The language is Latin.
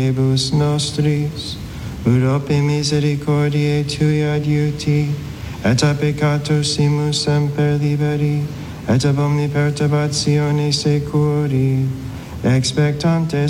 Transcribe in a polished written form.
Bus nostris, urope misericordiae tui adiuti, et a peccatosimus semper liberi, et ab omni perturbatione securi, expectantes